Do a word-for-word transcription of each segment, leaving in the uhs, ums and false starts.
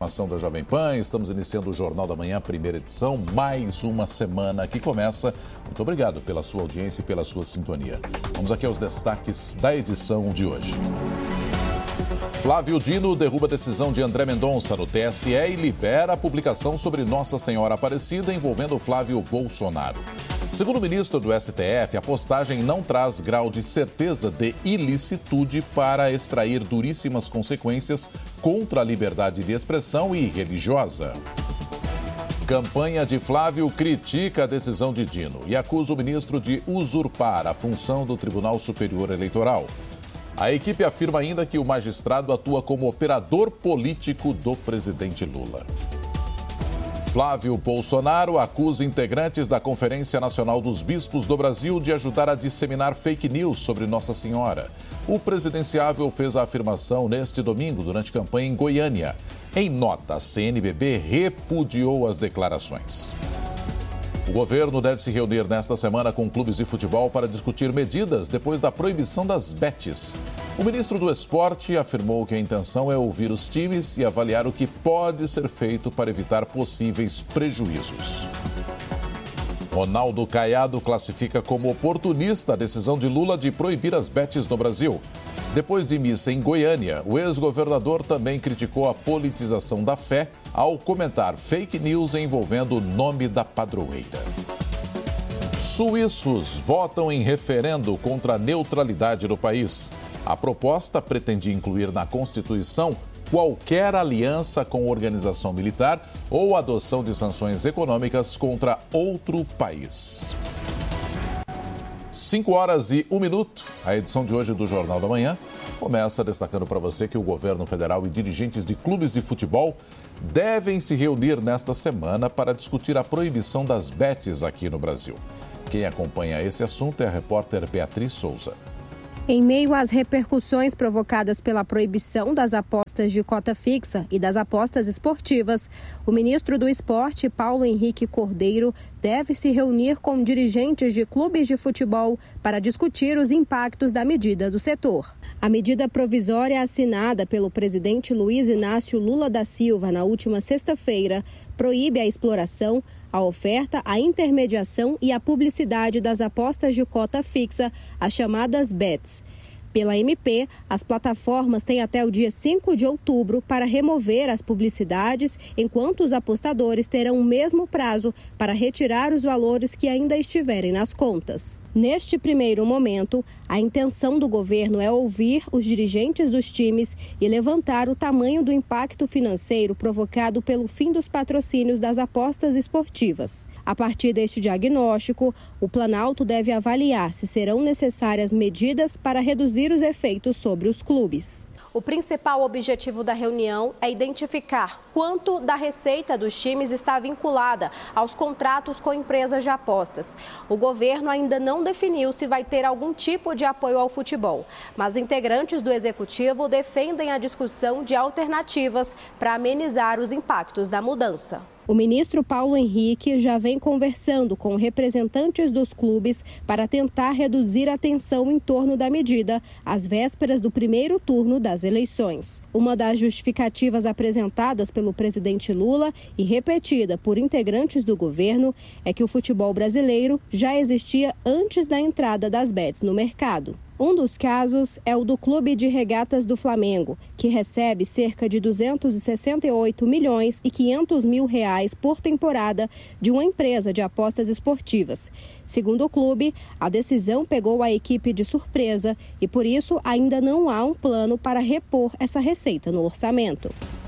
Ação da Jovem Pan, estamos iniciando o Jornal da Manhã, primeira edição, mais uma semana que começa. Muito obrigado pela sua audiência e pela sua sintonia. Vamos aqui aos destaques da edição de hoje. Flávio Dino derruba a decisão de André Mendonça no T S E e libera a publicação sobre Nossa Senhora Aparecida envolvendo Flávio Bolsonaro. Segundo o ministro do S T F, a postagem não traz grau de certeza de ilicitude para extrair duríssimas consequências contra a liberdade de expressão e religiosa. Campanha de Flávio critica a decisão de Dino e acusa o ministro de usurpar a função do Tribunal Superior Eleitoral. A equipe afirma ainda que o magistrado atua como operador político do presidente Lula. Flávio Bolsonaro acusa integrantes da Conferência Nacional dos Bispos do Brasil de ajudar a disseminar fake news sobre Nossa Senhora. O presidenciável fez a afirmação neste domingo durante campanha em Goiânia. Em nota, a C N B B repudiou as declarações. O governo deve se reunir nesta semana com clubes de futebol para discutir medidas depois da proibição das bets. O ministro do Esporte afirmou que a intenção é ouvir os times e avaliar o que pode ser feito para evitar possíveis prejuízos. Ronaldo Caiado classifica como oportunista a decisão de Lula de proibir as bets no Brasil. Depois de missa em Goiânia, o ex-governador também criticou a politização da fé ao comentar fake news envolvendo o nome da padroeira. Suíços votam em referendo contra a neutralidade do país. A proposta pretende incluir na Constituição qualquer aliança com organização militar ou adoção de sanções econômicas contra outro país. cinco horas e um minuto. A edição de hoje do Jornal da Manhã começa destacando para você que o governo federal e dirigentes de clubes de futebol devem se reunir nesta semana para discutir a proibição das bets aqui no Brasil. Quem acompanha esse assunto é a repórter Beatriz Souza. Em meio às repercussões provocadas pela proibição das apostas de cota fixa e das apostas esportivas, o ministro do Esporte, Paulo Henrique Cordeiro, deve se reunir com dirigentes de clubes de futebol para discutir os impactos da medida do setor. A medida provisória assinada pelo presidente Luiz Inácio Lula da Silva na última sexta-feira proíbe a exploração, a oferta, a intermediação e a publicidade das apostas de cota fixa, as chamadas bets. Pela M P, as plataformas têm até o dia cinco de outubro para remover as publicidades, enquanto os apostadores terão o mesmo prazo para retirar os valores que ainda estiverem nas contas. Neste primeiro momento, a intenção do governo é ouvir os dirigentes dos times e levantar o tamanho do impacto financeiro provocado pelo fim dos patrocínios das apostas esportivas. A partir deste diagnóstico, o Planalto deve avaliar se serão necessárias medidas para reduzir os efeitos sobre os clubes. O principal objetivo da reunião é identificar quanto da receita dos times está vinculada aos contratos com empresas de apostas. O governo ainda não definiu se vai ter algum tipo de apoio ao futebol, mas integrantes do executivo defendem a discussão de alternativas para amenizar os impactos da mudança. O ministro Paulo Henrique já vem conversando com representantes dos clubes para tentar reduzir a tensão em torno da medida, às vésperas do primeiro turno das eleições. Uma das justificativas apresentadas pelo presidente Lula e repetida por integrantes do governo é que o futebol brasileiro já existia antes da entrada das bets no mercado. Um dos casos é o do Clube de Regatas do Flamengo, que recebe cerca de duzentos e sessenta e oito milhões e quinhentos mil reais por temporada de uma empresa de apostas esportivas. Segundo o clube, a decisão pegou a equipe de surpresa e, por isso, ainda não há um plano para repor essa receita no orçamento.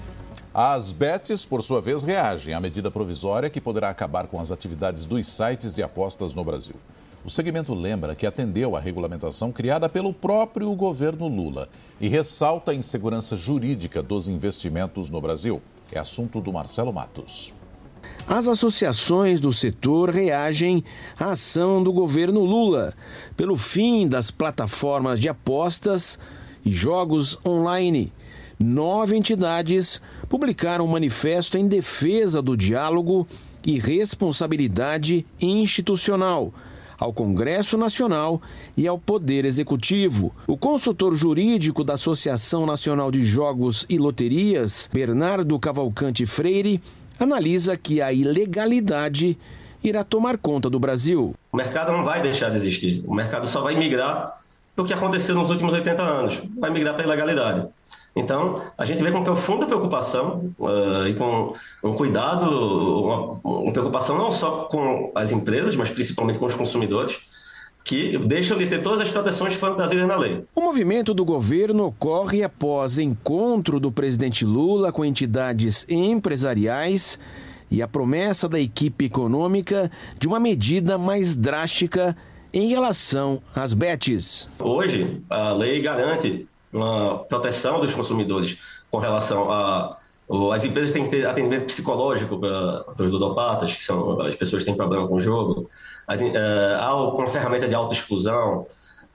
As bets, por sua vez, reagem à medida provisória que poderá acabar com as atividades dos sites de apostas no Brasil. O segmento lembra que atendeu à regulamentação criada pelo próprio governo Lula e ressalta a insegurança jurídica dos investimentos no Brasil. É assunto do Marcelo Matos. As associações do setor reagem à ação do governo Lula pelo fim das plataformas de apostas e jogos online. Nove entidades publicaram um manifesto em defesa do diálogo e responsabilidade institucional. ao Congresso Nacional e ao Poder Executivo. O consultor jurídico da Associação Nacional de Jogos e Loterias, Bernardo Cavalcante Freire, analisa que a ilegalidade irá tomar conta do Brasil. O mercado não vai deixar de existir. O mercado só vai migrar para o que aconteceu nos últimos oitenta anos. Vai migrar para a ilegalidade. Então, a gente vê com profunda preocupação uh, e com um cuidado, uma, uma preocupação não só com as empresas, mas principalmente com os consumidores, que deixam de ter todas as proteções que foram trazidas na lei. O movimento do governo ocorre após encontro do presidente Lula com entidades empresariais e a promessa da equipe econômica de uma medida mais drástica em relação às bets. Hoje, a lei garante uma proteção dos consumidores com relação a... As empresas têm que ter atendimento psicológico para os ludopatas, que são as pessoas que têm problema com o jogo. As, uh, há uma ferramenta de autoexclusão,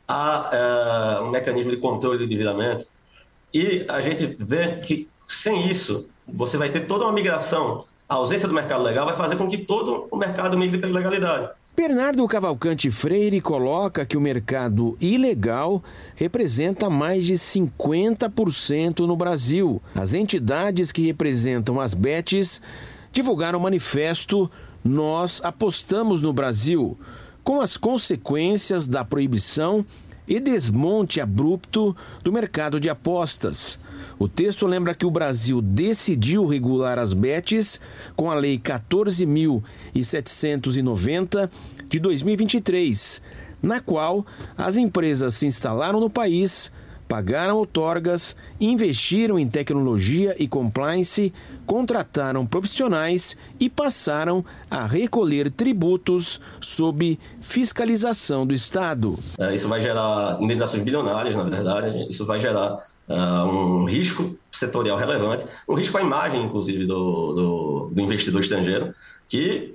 há uh, um mecanismo de controle do endividamento. E a gente vê que, sem isso, você vai ter toda uma migração. A ausência do mercado legal vai fazer com que todo o mercado migre para a ilegalidade. Bernardo Cavalcante Freire coloca que o mercado ilegal representa mais de cinquenta por cento no Brasil. As entidades que representam as bets divulgaram um manifesto Nós Apostamos no Brasil, com as consequências da proibição e desmonte abrupto do mercado de apostas. O texto lembra que o Brasil decidiu regular as bets com a Lei quatorze mil setecentos e noventa de dois mil e vinte e três, na qual as empresas se instalaram no país, pagaram outorgas, investiram em tecnologia e compliance, contrataram profissionais e passaram a recolher tributos sob fiscalização do Estado. Isso vai gerar indenizações bilionárias, na verdade. Isso vai gerar uh, um risco setorial relevante, um risco à imagem, inclusive, do, do, do investidor estrangeiro, que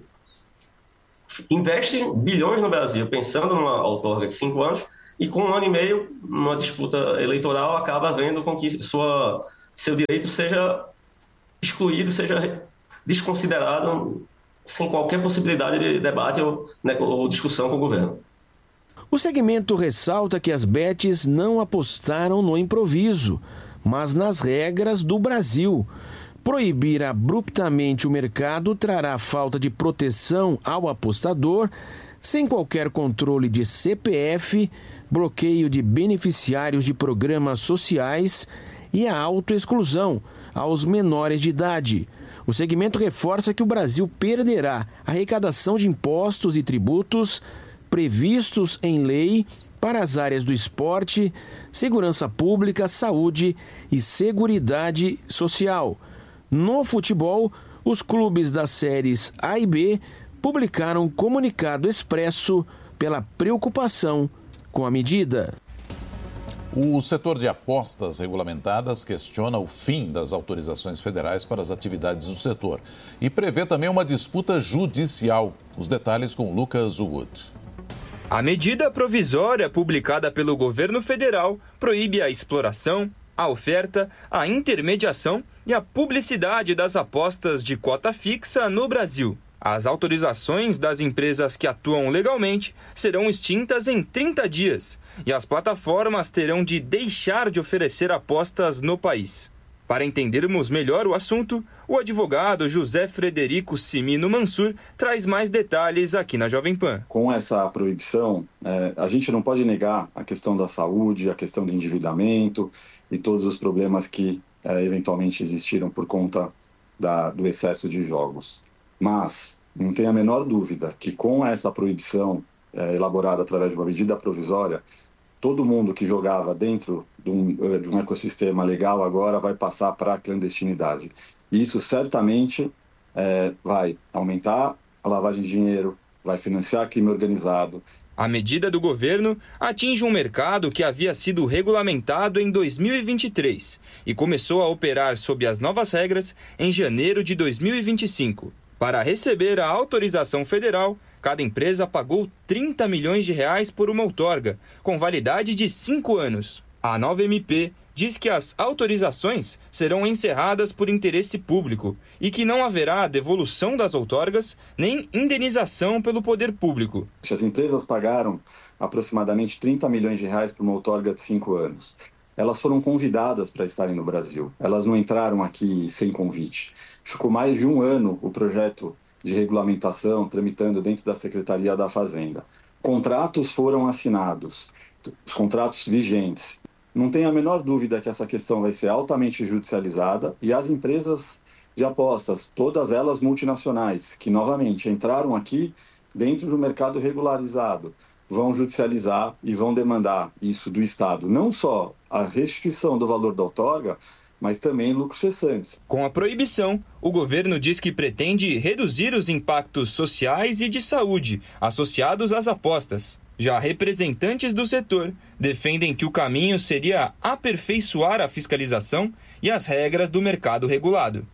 investe bilhões no Brasil, pensando numa outorga de cinco anos, e com um ano e meio, numa disputa eleitoral, acaba vendo com que sua, seu direito seja excluído, seja desconsiderado, sem qualquer possibilidade de debate ou, né, ou discussão com o governo. O segmento ressalta que as bets não apostaram no improviso, mas nas regras do Brasil. Proibir abruptamente o mercado trará falta de proteção ao apostador, sem qualquer controle de C P F, bloqueio de beneficiários de programas sociais e a autoexclusão aos menores de idade. O segmento reforça que o Brasil perderá a arrecadação de impostos e tributos previstos em lei para as áreas do esporte, segurança pública, saúde e seguridade social. No futebol, os clubes das séries A e B publicaram um comunicado expresso pela preocupação com a medida. O setor de apostas regulamentadas questiona o fim das autorizações federais para as atividades do setor e prevê também uma disputa judicial. Os detalhes com Lucas Wood. A medida provisória publicada pelo governo federal proíbe a exploração, a oferta, a intermediação e a publicidade das apostas de cota fixa no Brasil. As autorizações das empresas que atuam legalmente serão extintas em trinta dias e as plataformas terão de deixar de oferecer apostas no país. Para entendermos melhor o assunto, o advogado José Frederico Cimino Mansur traz mais detalhes aqui na Jovem Pan. Com essa proibição, é, a gente não pode negar a questão da saúde, a questão do endividamento e todos os problemas que é, eventualmente existiram por conta da, do excesso de jogos. Mas não tem a menor dúvida que com essa proibição é, elaborada através de uma medida provisória, todo mundo que jogava dentro de um, de um ecossistema legal agora vai passar para a clandestinidade. E isso certamente é, vai aumentar a lavagem de dinheiro, vai financiar crime organizado. A medida do governo atinge um mercado que havia sido regulamentado em dois mil e vinte e três e começou a operar sob as novas regras em janeiro de dois mil e vinte e cinco. Para receber a autorização federal, cada empresa pagou trinta milhões de reais por uma outorga, com validade de cinco anos. A nova M P diz que as autorizações serão encerradas por interesse público e que não haverá devolução das outorgas nem indenização pelo poder público. As empresas pagaram aproximadamente trinta milhões de reais por uma outorga de cinco anos. Elas foram convidadas para estarem no Brasil. Elas não entraram aqui sem convite. Ficou mais de um ano o projeto de regulamentação tramitando dentro da Secretaria da Fazenda. Contratos foram assinados, os contratos vigentes. Não tem a menor dúvida que essa questão vai ser altamente judicializada e as empresas de apostas, todas elas multinacionais, que novamente entraram aqui dentro do mercado regularizado, vão judicializar e vão demandar isso do Estado. Não só a restituição do valor da outorga, mas também lucros cessantes. Com a proibição, o governo diz que pretende reduzir os impactos sociais e de saúde associados às apostas. Já representantes do setor defendem que o caminho seria aperfeiçoar a fiscalização e as regras do mercado regulado.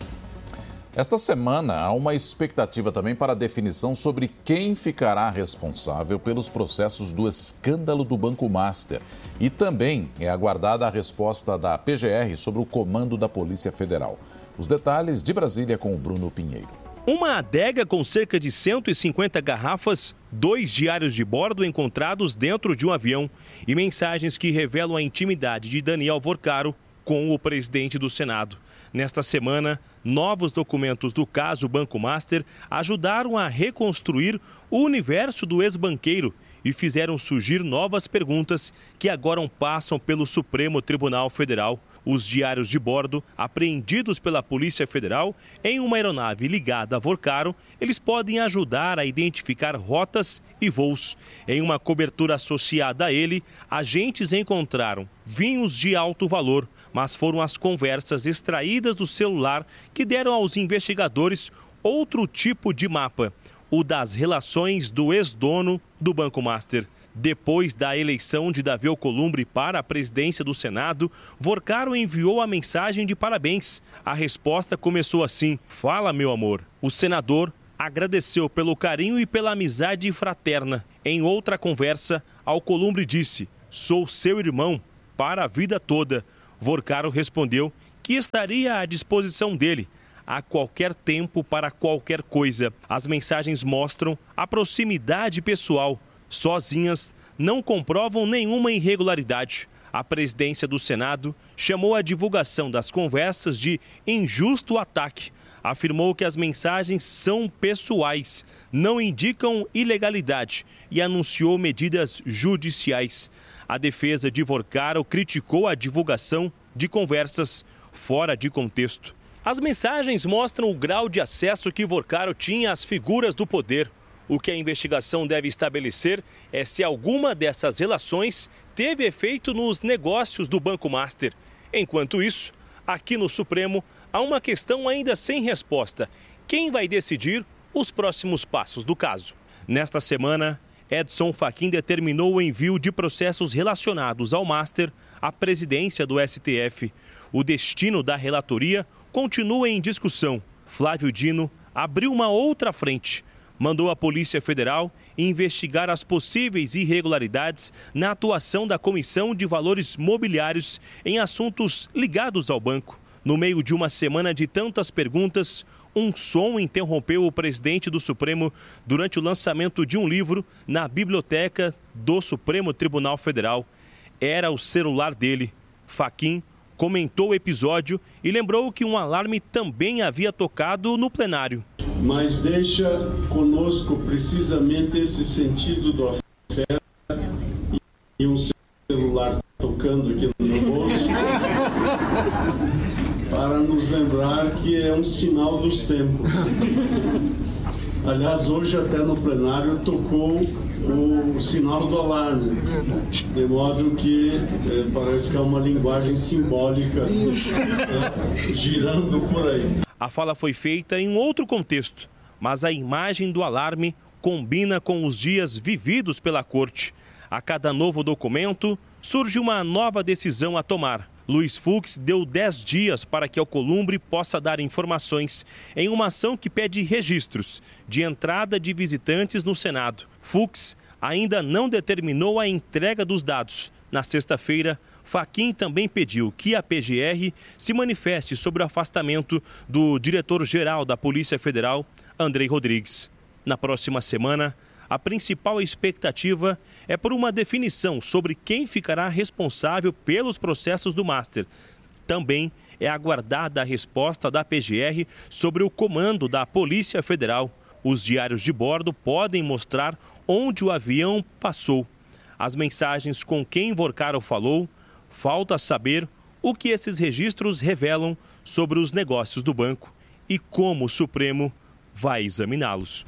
Esta semana há uma expectativa também para a definição sobre quem ficará responsável pelos processos do escândalo do Banco Master. E também é aguardada a resposta da P G R sobre o comando da Polícia Federal. Os detalhes de Brasília com o Bruno Pinheiro. Uma adega com cerca de cento e cinquenta garrafas, dois diários de bordo encontrados dentro de um avião e mensagens que revelam a intimidade de Daniel Vorcaro com o presidente do Senado. Nesta semana, novos documentos do caso Banco Master ajudaram a reconstruir o universo do ex-banqueiro e fizeram surgir novas perguntas que agora passam pelo Supremo Tribunal Federal. Os diários de bordo, apreendidos pela Polícia Federal em uma aeronave ligada a Vorcaro, eles podem ajudar a identificar rotas e voos. Em uma cobertura associada a ele, agentes encontraram vinhos de alto valor, mas foram as conversas extraídas do celular que deram aos investigadores outro tipo de mapa, o das relações do ex-dono do Banco Master. Depois da eleição de Davi Alcolumbre para a presidência do Senado, Vorcaro enviou a mensagem de parabéns. A resposta começou assim: "Fala, meu amor." O senador agradeceu pelo carinho e pela amizade fraterna. Em outra conversa, Alcolumbre disse: "Sou seu irmão para a vida toda." Vorcaro respondeu que estaria à disposição dele a qualquer tempo para qualquer coisa. As mensagens mostram a proximidade pessoal. Sozinhas, não comprovam nenhuma irregularidade. A presidência do Senado chamou a divulgação das conversas de injusto ataque. Afirmou que as mensagens são pessoais, não indicam ilegalidade e anunciou medidas judiciais. A defesa de Vorcaro criticou a divulgação de conversas fora de contexto. As mensagens mostram o grau de acesso que Vorcaro tinha às figuras do poder. O que a investigação deve estabelecer é se alguma dessas relações teve efeito nos negócios do Banco Master. Enquanto isso, aqui no Supremo, há uma questão ainda sem resposta. Quem vai decidir os próximos passos do caso? Nesta semana, Edson Fachin determinou o envio de processos relacionados ao Master à presidência do S T F. O destino da relatoria continua em discussão. Flávio Dino abriu uma outra frente. Mandou a Polícia Federal investigar as possíveis irregularidades na atuação da Comissão de Valores Mobiliários em assuntos ligados ao banco. No meio de uma semana de tantas perguntas, um som interrompeu o presidente do Supremo durante o lançamento de um livro na biblioteca do Supremo Tribunal Federal. Era o celular dele. Fachin comentou o episódio e lembrou que um alarme também havia tocado no plenário. Mas deixa conosco precisamente esse sentido do afeto e um celular tocando aqui no meu bolso para nos lembrar que é um sinal dos tempos. Aliás, hoje até no plenário tocou o sinal do alarme, de modo que eh, parece que é uma linguagem simbólica eh, girando por aí. A fala foi feita em um outro contexto, mas a imagem do alarme combina com os dias vividos pela corte. A cada novo documento, surge uma nova decisão a tomar. Luiz Fux deu dez dias para que Alcolumbre possa dar informações em uma ação que pede registros de entrada de visitantes no Senado. Fux ainda não determinou a entrega dos dados. Na sexta-feira, Fachin também pediu que a P G R se manifeste sobre o afastamento do diretor-geral da Polícia Federal, Andrei Rodrigues. Na próxima semana, a principal expectativa é por uma definição sobre quem ficará responsável pelos processos do Master. Também é aguardada a resposta da P G R sobre o comando da Polícia Federal. Os diários de bordo podem mostrar onde o avião passou. As mensagens com quem Vorcaro falou, falta saber o que esses registros revelam sobre os negócios do banco e como o Supremo vai examiná-los.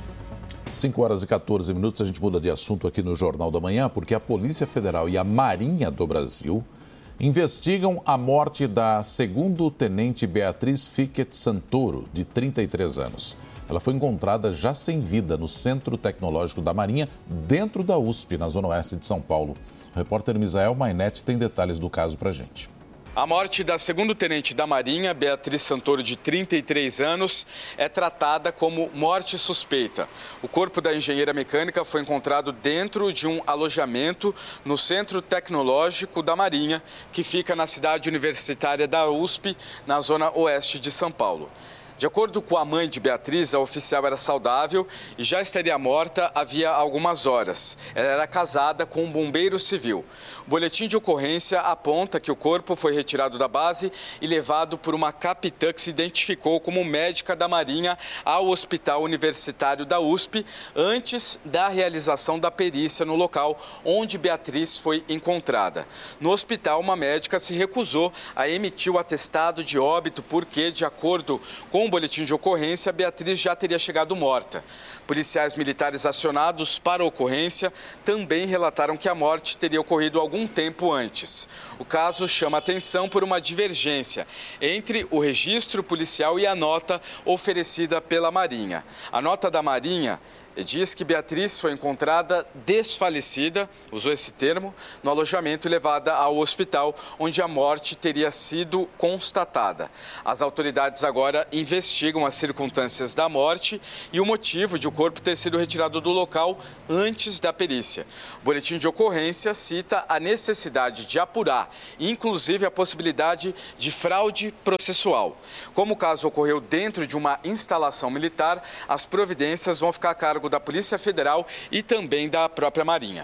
cinco horas e quatorze minutos, a gente muda de assunto aqui no Jornal da Manhã, porque a Polícia Federal e a Marinha do Brasil investigam a morte da segundo-tenente Beatriz Fiquet Santoro, de trinta e três anos. Ela foi encontrada já sem vida no Centro Tecnológico da Marinha, dentro da U S P, na Zona Oeste de São Paulo. O repórter Misael Mainetti tem detalhes do caso pra gente. A morte da segundo-tenente da Marinha, Beatriz Santoro, de trinta e três anos, é tratada como morte suspeita. O corpo da engenheira mecânica foi encontrado dentro de um alojamento no Centro Tecnológico da Marinha, que fica na cidade universitária da U S P, na zona oeste de São Paulo. De acordo com a mãe de Beatriz, a oficial era saudável e já estaria morta havia algumas horas. Ela era casada com um bombeiro civil. O boletim de ocorrência aponta que o corpo foi retirado da base e levado por uma capitã que se identificou como médica da Marinha ao Hospital Universitário da U S P, antes da realização da perícia no local onde Beatriz foi encontrada. No hospital, uma médica se recusou a emitir o atestado de óbito porque, de acordo com o boletim de ocorrência, Beatriz já teria chegado morta. Policiais militares acionados para a ocorrência também relataram que a morte teria ocorrido algum tempo antes. O caso chama atenção por uma divergência entre o registro policial e a nota oferecida pela Marinha. A nota da Marinha diz que Beatriz foi encontrada desfalecida, usou esse termo, no alojamento e levada ao hospital, onde a morte teria sido constatada. As autoridades agora investigam as circunstâncias da morte e o motivo de o corpo ter sido retirado do local antes da perícia. O boletim de ocorrência cita a necessidade de apurar, inclusive a possibilidade de fraude processual. Como o caso ocorreu dentro de uma instalação militar, as providências vão ficar a cargo da Polícia Federal e também da própria Marinha.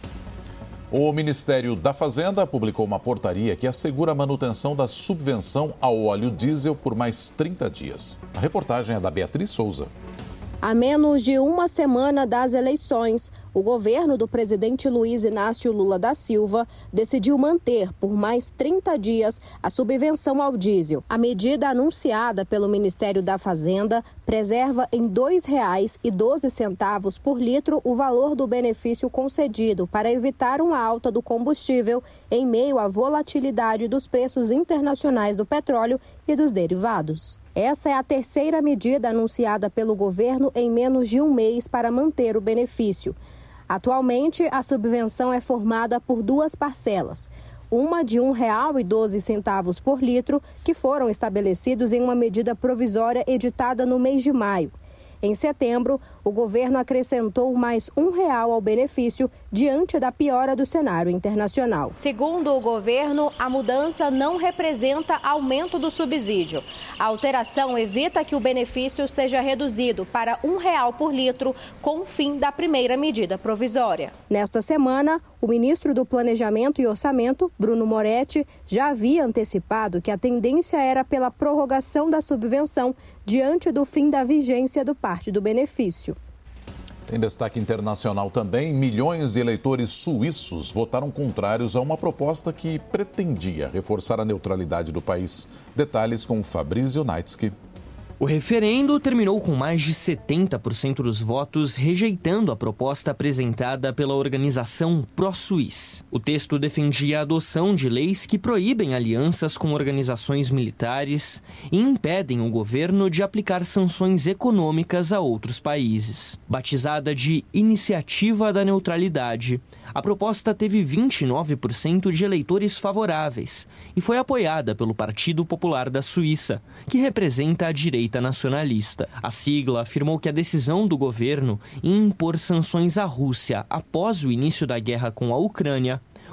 O Ministério da Fazenda publicou uma portaria que assegura a manutenção da subvenção ao óleo diesel por mais trinta dias. A reportagem é da Beatriz Souza. A menos de uma semana das eleições, o governo do presidente Luiz Inácio Lula da Silva decidiu manter por mais trinta dias a subvenção ao diesel. A medida anunciada pelo Ministério da Fazenda preserva em dois reais e doze centavos por litro o valor do benefício concedido para evitar uma alta do combustível em meio à volatilidade dos preços internacionais do petróleo e dos derivados. Essa é a terceira medida anunciada pelo governo em menos de um mês para manter o benefício. Atualmente, a subvenção é formada por duas parcelas. Uma de um real e doze centavos por litro, que foram estabelecidos em uma medida provisória editada no mês de maio. Em setembro, o governo acrescentou mais um real ao benefício diante da piora do cenário internacional. Segundo o governo, a mudança não representa aumento do subsídio. A alteração evita que o benefício seja reduzido para um real por litro com o fim da primeira medida provisória. Nesta semana, o ministro do Planejamento e Orçamento, Bruno Moretti, já havia antecipado que a tendência era pela prorrogação da subvenção diante do fim da vigência do parte do benefício. Em destaque internacional também, milhões de eleitores suíços votaram contrários a uma proposta que pretendia reforçar a neutralidade do país. Detalhes com Fabrício Naitsky. O referendo terminou com mais de setenta por cento dos votos rejeitando a proposta apresentada pela organização Pro-Suisse. O texto defendia a adoção de leis que proíbem alianças com organizações militares e impedem o governo de aplicar sanções econômicas a outros países. Batizada de Iniciativa da Neutralidade, a proposta teve vinte e nove por cento de eleitores favoráveis e foi apoiada pelo Partido Popular da Suíça, que representa a direita nacionalista. A sigla afirmou que a decisão do governo em impor sanções à Rússia após o início da guerra com a Ucrânia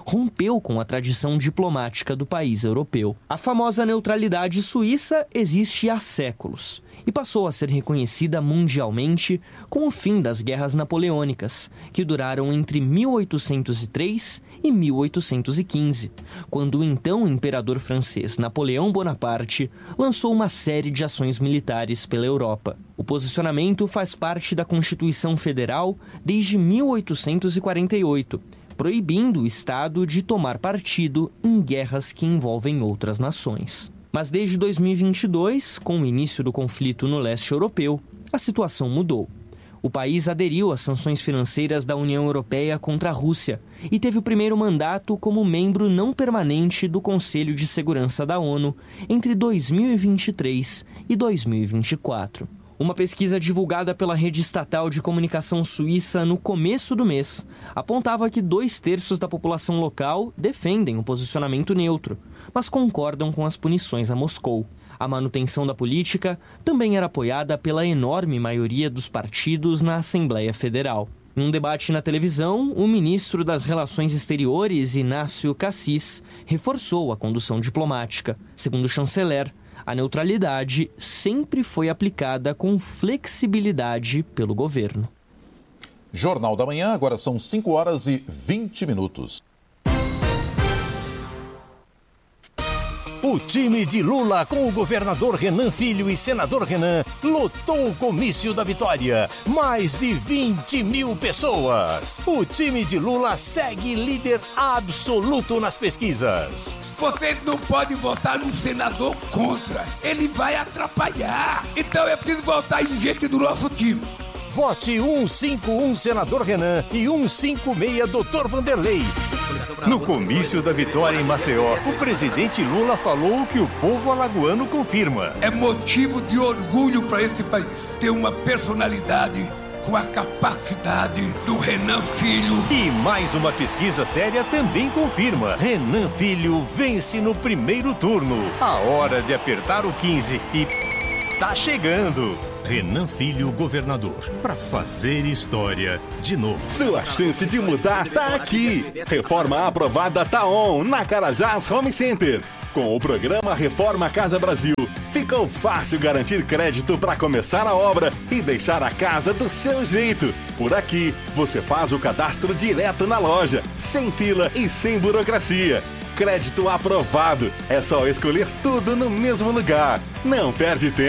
rompeu com a tradição diplomática do país europeu. A famosa neutralidade suíça existe há séculos e passou a ser reconhecida mundialmente com o fim das guerras napoleônicas, que duraram entre mil oitocentos e três e mil oitocentos e quinze, quando o então imperador francês Napoleão Bonaparte lançou uma série de ações militares pela Europa. O posicionamento faz parte da Constituição Federal desde mil oitocentos e quarenta e oito, proibindo o Estado de tomar partido em guerras que envolvem outras nações. Mas desde dois mil e vinte e dois, com o início do conflito no leste europeu, a situação mudou. O país aderiu às sanções financeiras da União Europeia contra a Rússia e teve o primeiro mandato como membro não permanente do Conselho de Segurança da ONU entre dois mil e vinte e três e dois mil e vinte e quatro. Uma pesquisa divulgada pela rede estatal de comunicação suíça no começo do mês apontava que dois terços da população local defendem o posicionamento neutro, mas concordam com as punições a Moscou. A manutenção da política também era apoiada pela enorme maioria dos partidos na Assembleia Federal. Em um debate na televisão, o ministro das Relações Exteriores, Inácio Cassis, reforçou a condução diplomática. Segundo o chanceler, a neutralidade sempre foi aplicada com flexibilidade pelo governo. Jornal da Manhã, agora são cinco horas e vinte minutos. O time de Lula com o governador Renan Filho e senador Renan lotou o comício da vitória. Mais de vinte mil pessoas. O time de Lula segue líder absoluto nas pesquisas. Você não pode votar num senador contra. Ele vai atrapalhar. Então é preciso votar em gente do nosso time. Vote cento e cinquenta e um senador Renan e cento e cinquenta e seis doutor Vanderlei. No comício da vitória em Maceió, o presidente Lula falou o que o povo alagoano confirma. É motivo de orgulho para esse país ter uma personalidade com a capacidade do Renan Filho. E mais uma pesquisa séria também confirma. Renan Filho vence no primeiro turno. A hora de apertar o quinze e tá chegando. Renan Filho, governador, para fazer história de novo. Sua chance de mudar tá aqui. Reforma aprovada tá on na Carajás Home Center. Com o programa Reforma Casa Brasil, ficou fácil garantir crédito para começar a obra e deixar a casa do seu jeito. Por aqui, você faz o cadastro direto na loja, sem fila e sem burocracia. Crédito aprovado. É só escolher tudo no mesmo lugar. Não perde tempo.